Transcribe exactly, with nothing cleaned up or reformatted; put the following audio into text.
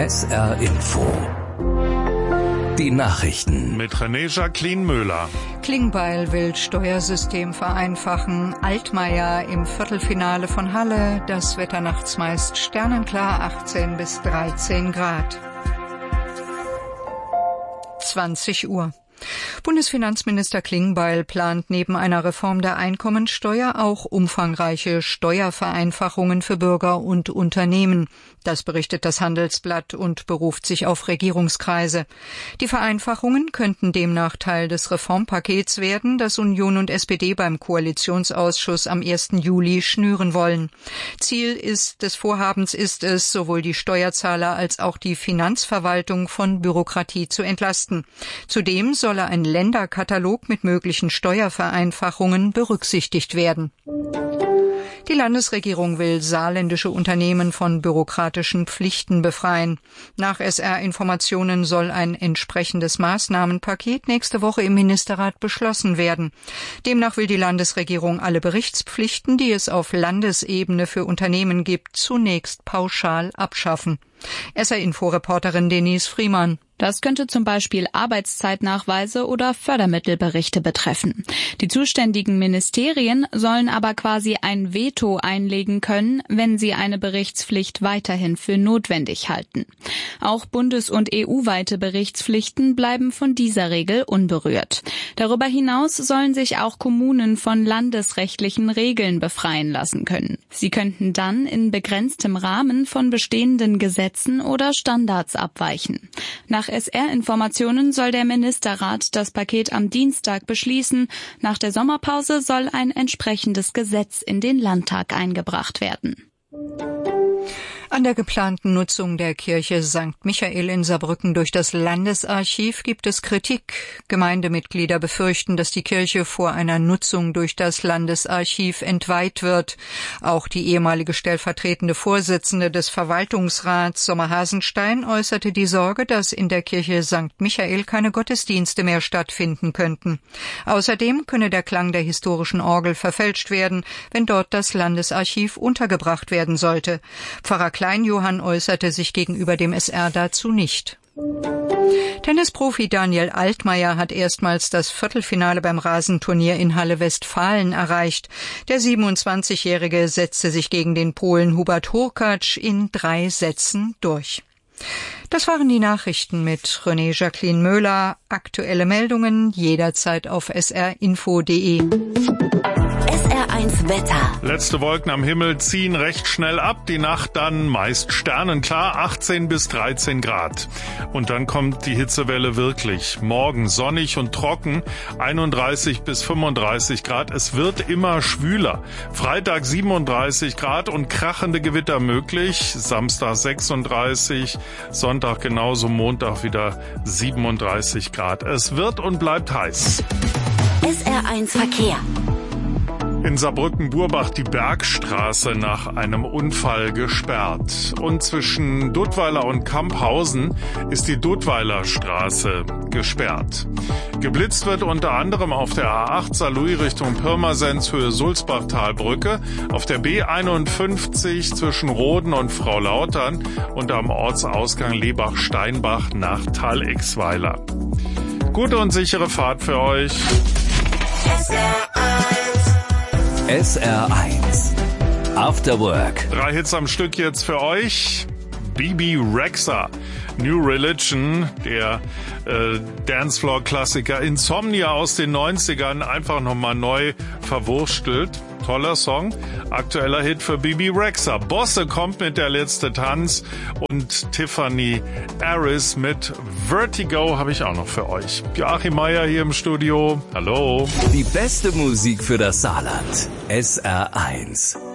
S R Info. Die Nachrichten. Mit René Jacqueline Möhler. Klingbeil will Steuersystem vereinfachen. Altmaier im Viertelfinale von Halle. Das Wetter nachts meist sternenklar, achtzehn bis dreizehn Grad. zwanzig Uhr. Bundesfinanzminister Klingbeil plant neben einer Reform der Einkommensteuer auch umfangreiche Steuervereinfachungen für Bürger und Unternehmen. Das berichtet das Handelsblatt und beruft sich auf Regierungskreise. Die Vereinfachungen könnten demnach Teil des Reformpakets werden, das Union und S P D beim Koalitionsausschuss am ersten Juli schnüren wollen. Ziel ist des Vorhabens ist es, sowohl die Steuerzahler als auch die Finanzverwaltung von Bürokratie zu entlasten. Zudem soll ein Länderkatalog mit möglichen Steuervereinfachungen berücksichtigt werden. Die Landesregierung will saarländische Unternehmen von bürokratischen Pflichten befreien. Nach S R-Informationen soll ein entsprechendes Maßnahmenpaket nächste Woche im Ministerrat beschlossen werden. Demnach will die Landesregierung alle Berichtspflichten, die es auf Landesebene für Unternehmen gibt, zunächst pauschal abschaffen. S R-Info-Reporterin Denise Friemann. Das könnte zum Beispiel Arbeitszeitnachweise oder Fördermittelberichte betreffen. Die zuständigen Ministerien sollen aber quasi ein Veto einlegen können, wenn sie eine Berichtspflicht weiterhin für notwendig halten. Auch bundes- und E U-weite Berichtspflichten bleiben von dieser Regel unberührt. Darüber hinaus sollen sich auch Kommunen von landesrechtlichen Regeln befreien lassen können. Sie könnten dann in begrenztem Rahmen von bestehenden Gesetzen oder Standards abweichen. Nach S R-Informationen soll der Ministerrat das Paket am Dienstag beschließen. Nach der Sommerpause soll ein entsprechendes Gesetz in den Landtag eingebracht werden. An der geplanten Nutzung der Kirche Sankt Michael in Saarbrücken durch das Landesarchiv gibt es Kritik. Gemeindemitglieder befürchten, dass die Kirche vor einer Nutzung durch das Landesarchiv entweiht wird. Auch die ehemalige stellvertretende Vorsitzende des Verwaltungsrats, Sommer Hasenstein, äußerte die Sorge, dass in der Kirche Sankt Michael keine Gottesdienste mehr stattfinden könnten. Außerdem könne der Klang der historischen Orgel verfälscht werden, wenn dort das Landesarchiv untergebracht werden sollte. Pfarrer Klein-Johann äußerte sich gegenüber dem S R dazu nicht. Tennisprofi Daniel Altmaier hat erstmals das Viertelfinale beim Rasenturnier in Halle-Westfalen erreicht. Der siebenundzwanzigjährige setzte sich gegen den Polen Hubert Hurkacz in drei Sätzen durch. Das waren die Nachrichten mit René Jacqueline Möhler. Aktuelle Meldungen jederzeit auf s r info punkt d e. S R eins Wetter. Letzte Wolken am Himmel ziehen recht schnell ab. Die Nacht dann meist sternenklar, achtzehn bis dreizehn Grad. Und dann kommt die Hitzewelle wirklich. Morgen sonnig und trocken, einunddreißig bis fünfunddreißig Grad. Es wird immer schwüler. Freitag siebenunddreißig Grad und krachende Gewitter möglich. Samstag sechsunddreißig, Sonntag genauso, Montag wieder siebenunddreißig Grad. Es wird und bleibt heiß. S R eins Verkehr. In Saarbrücken-Burbach die Bergstraße nach einem Unfall gesperrt. Und zwischen Duttweiler und Kamphausen ist die Duttweiler Straße gesperrt. Geblitzt wird unter anderem auf der A acht Saarlouis Richtung Pirmasens Höhe Sulzbachtalbrücke, auf der B einundfünfzig zwischen Roden und Frau Lautern und am Ortsausgang Lebach-Steinbach nach Tal-Exweiler. Gute und sichere Fahrt für euch. S R eins. S R eins. After Work. Drei Hits am Stück jetzt für euch. Bebe Rexha, New Religion, der äh, Dancefloor-Klassiker Insomnia aus den neunzigern, einfach nochmal neu verwurstelt. Toller Song, aktueller Hit für Bebe Rexha. Bosse kommt mit Der letzte Tanz und Tiffany Harris mit Vertigo habe ich auch noch für euch. Joachim Meier hier im Studio. Hallo. Die beste Musik für das Saarland. S R eins.